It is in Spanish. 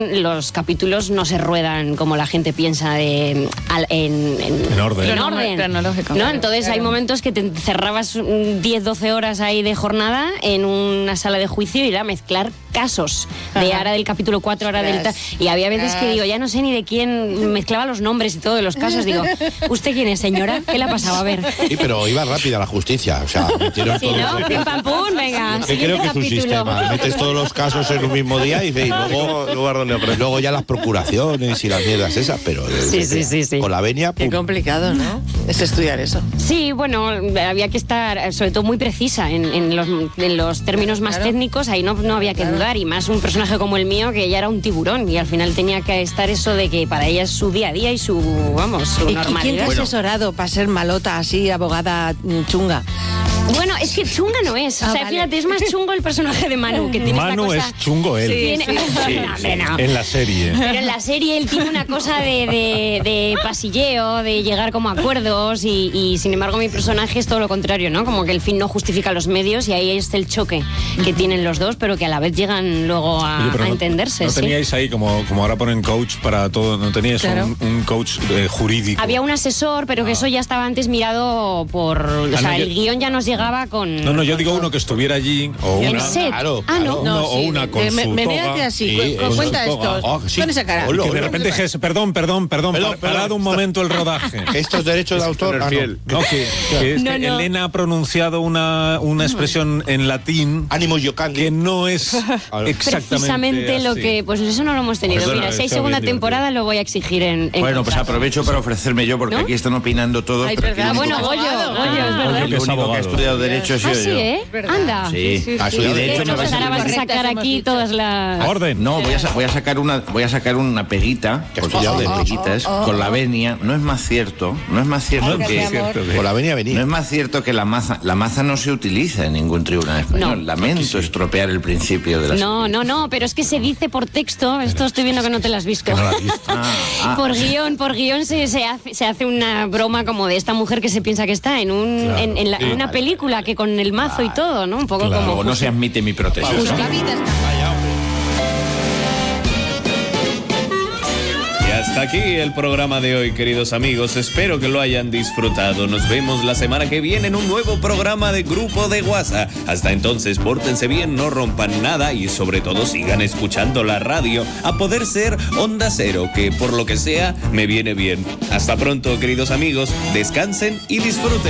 los capítulos no se ruedan como la gente piensa en orden. Cronológico. ¿No? Entonces hay momentos que te encerrabas 10-12 horas ahí de jornada en una sala de juicio y era mezclar casos de ahora del capítulo 4, ahora del y había veces que digo, ya no sé ni de quién, mezclaba los nombres y todo de los casos, digo, ¿usted quién es, señora? ¿Qué le ha pasado? A ver. Sí, pero iba rápida la justicia, o sea, metieron Sí, ¿no? Pim pam pum, venga. Que creo que es un sistema, metes todos los casos en un mismo día y luego ya las procuraciones y las mierdas esas, pero sí. con la venia, Qué complicado, ¿no? Es estudiar eso. Sí, bueno, había que estar sobre todo muy precisa en los términos más técnicos, ahí no había que dudar, y más un personaje como el mío que ya era un tiburón y al final tenía que estar eso de que para ella es su día a día y su normalidad. ¿Y quién te ha asesorado para ser malota así, abogada chunga? Bueno, es que chunga no es. O sea, fíjate, es más chungo el personaje de Manu, que tiene Manu esta cosa... es chungo él. No. En la serie. Pero en la serie él tiene una cosa de pasilleo, de llegar como a acuerdos y sin embargo mi personaje es todo lo contrario, ¿no? Como que el fin no justifica los medios y ahí es el choque que tienen los dos, pero que a la vez llegan luego a entenderse. ¿No teníais ahí, como ahora ponen coach para todo, no teníais un coach jurídico? Había un asesor, pero que eso ya estaba antes mirado por... O sea, el guión ya nos llegaba con... No, yo digo uno que estuviera allí o ¿En una... set? Claro, o una consultora. Menéate así, cuenta esto. Con esa cara. Que de repente dijese, perdón, parad un momento el rodaje. Estos derechos de autor, Elena ha pronunciado una expresión en latín ánimo yocandi, que no es exactamente precisamente así. lo que... Pues eso no lo hemos tenido. Perdona, Mira, si hay segunda temporada lo voy a exigir en Bueno, pues aprovecho para ofrecerme yo, porque aquí están opinando todos. Ay, pero verdad. Bueno, Goyo, es verdad. el único que ha estudiado Derecho ha sido Sí, yo. ¿eh? Anda. Sí. Ha estudiado Y de hecho Derecho, me va a Ahora vas a sacar aquí todas las... Orden. No, voy a sacar una peguita, Que ha estudiado de Derecho. peguitas, con la venia. No es más cierto que... Por la venia No venía. es más cierto que la maza no se utiliza en ningún tribunal español. No. Lamento estropear el principio de la... No, pero es que se dice por texto, esto estoy viendo que no te lo has visto. Por guión se hace una broma como de esta mujer que se piensa que está en una película, que con el mazo y todo, ¿no? Un poco como... Luego no se admite mi protesta. La vida está... Y hasta aquí el programa de hoy, queridos amigos. Espero que lo hayan disfrutado. Nos vemos la semana que viene en un nuevo programa de Grupo de WhatsApp. Hasta entonces, pórtense bien, no rompan nada y sobre todo sigan escuchando la radio, a poder ser Onda Cero, que por lo que sea me viene bien. Hasta pronto, queridos amigos. Descansen y disfruten.